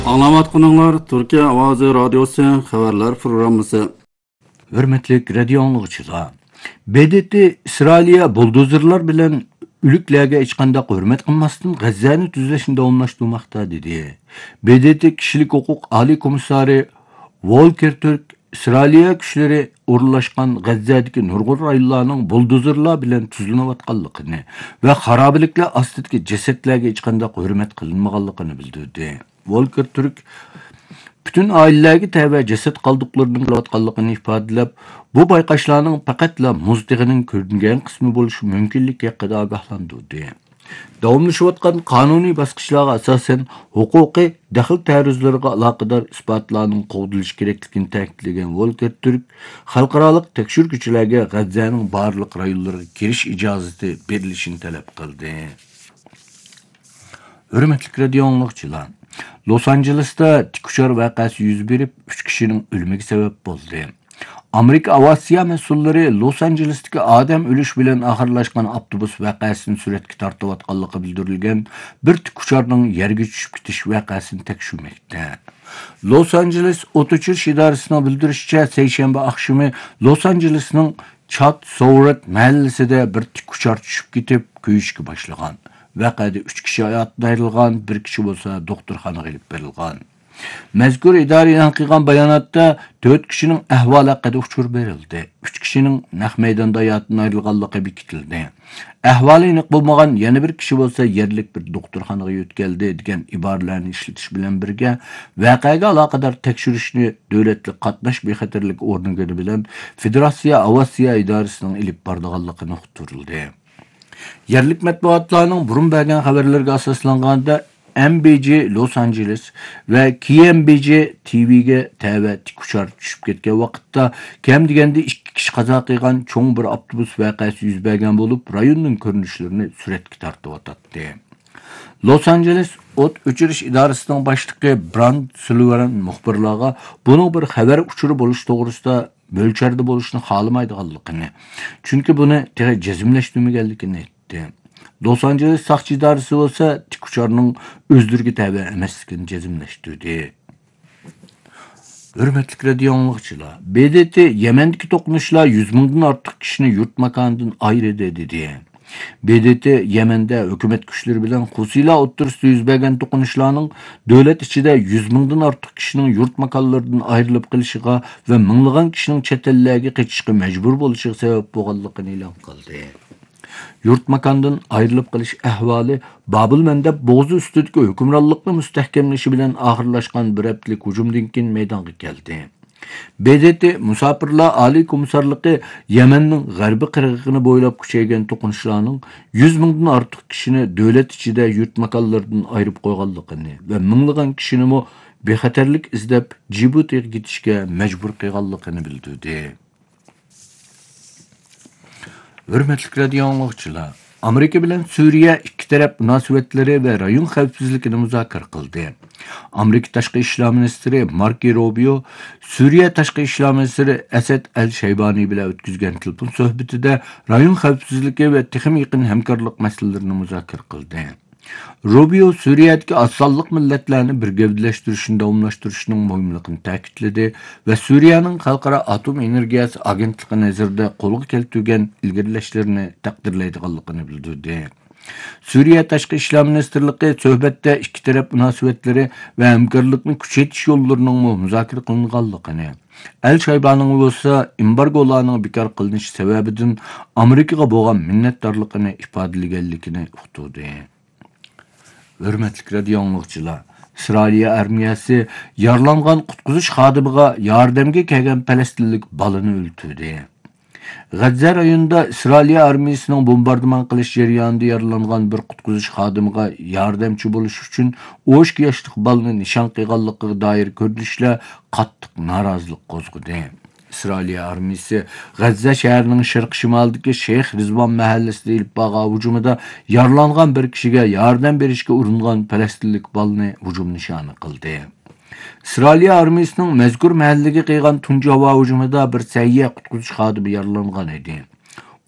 Anlamatqınlar Türkiye Avazı Radyosu xəbərlər proqramısı. Hürmetlik radio anlıqçılar. BDT İsrailiya buldozerlar bilen ülüklerge hiç qandaq hürmet qılmasdan Gazze'ni tüzleşini davamlaştırmakta dedi. BDT Kişilik Hukuk Ali Komissarı Volker Türk İsrailiya güçleri uğurlaşkan Gazze'deki nurgul rayonlarının buldozerlar bilen tüzlenivatqanlıqını ve harabilikle astideki cesetlerge hiç qandaq hürmet kılınmağanlıqını bildirdi. Volker Türk bütün ailelerge tebe ceset kaldıklarının kılavatqanlıqını ifadelep, bu bayqaşlarının paketla muzdiginin körüngen kısmı boluşu mümkünlük hakkında agahlandırdı. Davamlaşıvatqan kanuni basqıçlarga asasen hukuki daxil teröristlerine alaqadar ispatlarının qoğdiliş gereklikini ta'kidlagan Volker Türk, xalqaralıq tekşürgüçülerge Gazze'nin barlıq rayonlarına giriş icazeti berilişini talep kıldı. Hürmetlik radio anlıqçılar. Los Angeles'ta tikuchar vakası yüz berip 3 kişinin ölümüne sebep oldu. Amerika Avasiya mesulları Los Angeles'taki adam ölüş bilen ahırlaşkan avtobus vakasını suretki tartıvatqanlıqı bildirilgen bir tikucharning yerge tushib ketish vakasını tekşürmekte. Los Angeles Otoçur idarasına bildirişçe seyşembe akşamı Los Angeles'nin Chat Sourek mahallesinde bir tikuchar tushib ketip köyüşki başlagan. Vakada 3 kişi hayatdan ayrılgan, 1 kişi bolsa doktorxanaga ilip berilgan. Mezkur idareden qilgan bayonotda 4 kişinin ahvoli haqida uçur berildi. 3 kişinin naq maydonda hayatdan ayrılganlığı bekitildi. Ahvoli aniq bo'lmagan yana 1 kişi bolsa yerlik bir doktorxanaga yetkazildi degan iboralarni ishlatish bilan birga voqeaga aloqador tekshirishni davlatlik qatnash bexatarlik organi bilan Federatsiya Avasiya idorasining ilib bordiganligini uqtirildi. Yerlik matbuotlarning burun bergan xabarlarga asoslanganda MBC Los Angeles ve KMBC TV'ge teve tikuchar tushib ketgan vaqtda kam deganda 2 kishi qazo qilgan cho'ng bir avtobus voqeasi yuz bergan bo'lib, rayonning ko'rinishlarini suratga tortib o'tadi. Los Angeles o't o'chirish idorasining boshlig'i Brand Sullivan muxbirlarga buning bir xabar uchuri bo'lish to'g'risida mo'lcharda bo'lishni xohlamaydiganligini, chunki buni jazmlashtirmaganligini aytdi. Los Angeles saqchi idorasi bo'lsa tikucharning o'zlariga tabi emasligini jazmlashtirdi. Hürmetlik radio anlıqçılar. BDT Yemendeki toqunuşlar 100 mingdan ortiq kishini yurt makanından ayrıdı dedi. BDT Yemen'de hükümet güçleri bilen xusila o'ttirisida yuz bergan to'qinishlarning davlat ichida 100 mingdan ortiq kishining yurt makonlaridan ayrilib qilishiga va minglagan kishining chet ellarga ketishga majbur bo'lishiga sabab bo'lganligini e'lon qildi. Yurt makandan ayrılıp qilish ahvoli Babıl Mandab bo'g'zi ustidagi hukmronlikni mustahkamlashi bilan oxirlashgan bir haftalik hujumdan keyin maydonga keldi. BDT Musafirlar Ali Komissarlığı Yemenning g'arbiy qirg'og'ini bo'ylab kuchaygan to'qinishlarning 100 mingdan ortiq kishini davlat ichida yurt makonlaridan ayirib qo'yganligini va minglagan kishini bexatarlik izlab Djibutiga ketishga majbur qilganligini bildirdi. Hürmetlik radio anlıqçılar. Amerika bilen Suriye iki taraf münasebetleri ve rayon xavfsizligini muzokara qildi. Amerika Tashqi ishlar ministri Marco Rubio Suriye Tashqi ishlar ministri Asad al-Shaybani bilan o'tkazgan telefon suhbatida rayon xavfsizligi va texnik yaqin hamkorlik masalalarini muzokara qildi. Rubio Suriyadagi asonliq millatlarni bir gavdalashtirishni davomlashtirishning muhimligini ta'kidladi va Suriyaning xalqaro atom energiyasi agentligi nazarda qo'lga keltirgan ilgarilashlarni taqdirlaydiganligini bildirdi. Suriya Tashqi ishlar ministrligi suhbatda ikki taraf munosabatlari va hamkorlikni kuchaytirish yo'llarining muzokara qilinganligini, Al-Shaybanining bo'lsa embargolarning bekor qilinishi sababidan Amerikaga bo'lgan minnatdorligini ifodalaganligini uqtirdi. Hürmetlik radio anlıqçılar. İsrailiya armiyasi yaralangan qutquzish xodimiga yordamga kelgan falastinlik balani o'ldirdi. Gazze rayonida İsrailiya armiyasining bombardimon qilish jarayonida yaralangan bir qutquzish xodimiga yordamchi bo'lish uchun 12 yoshlik balani nishon qilganligiga doir ko'rinishlar qattiq norozilik qo'zg'adi. İsrailiya armiyasi Gazze şəhərinin şərq şimaldakı Şeyx Rizvan mahallesida ilib bağ hücumida yaralangan bir kishiga yordam berishga uringan falastinlik balani hücum nishoni qildi. İsrailiya armiyasining mazkur mahallaga qilgan tunji havo hujumida bir sayya qutquzish xodimi yaralangan edi.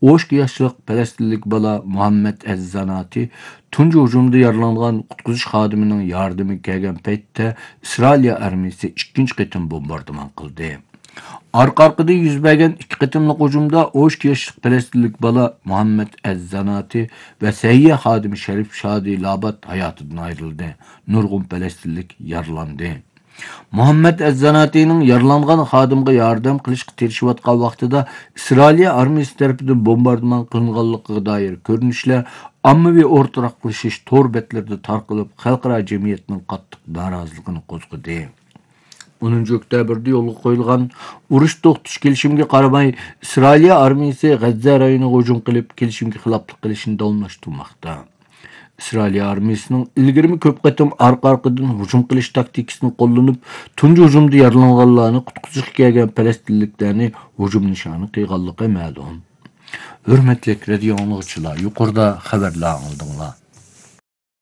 12 yaşlıq Palestinlik bala Muhammed Ez-Zanati tuncu hücumda yaralanğan qutquzuş xadiminin yardımı kelgen paytda İsrail armiyasi ikkinchi qitim bombardıman qildi. Arqa-arqada yüz bergen 2 qitimlik hücumda 12 yaşlıq Palestinlik bala Muhammed Ez-Zanati ve səhiyyə xadimi Şerif Şadi Labat hayatıdan ayrıldı. Nurgun Palestinlik yaralandı. Muhammed Ez-Zanati'nin yaralangan xadimga yardım qilishga tirishayotgan vaqtida İsrail armiyasi tarafidan bombardıman qilinganligiga doir ko'rinishlar ommaviy o'rtoqlashish tor betlarida tarqalib, xalqaro jamiyatning qattiq noroziligini qo'zg'adi. 10 oktyabirda yo'lga qo'yilgan urush to'xtatish kelishimiga qaramay, İsrail armiyasi G'azza rayoniga hujum qilib, kelishimga xiloflik qilishini davomlashtirmoqda. İsrail armiyasının ilgirimi köp qatim arqa-arqadan hücum qilish taktikasini qo'llanib, tunji hüjumda yaralanganlarni qutqizishga kelgan Palestinliklarni hüjum nishoni qilganligi ma'lum. Hurmatli radio anglag'uchilar, yuqorida xabarlar oldinglar.